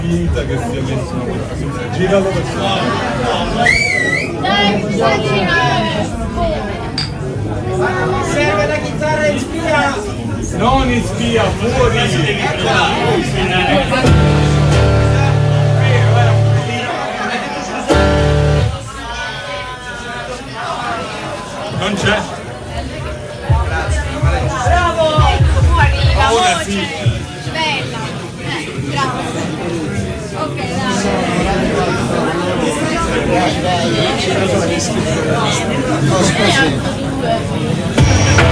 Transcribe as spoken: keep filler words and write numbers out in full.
finta che sia messo una cosa. Giralo per serve la chitarra in spia! non in spia, fuori!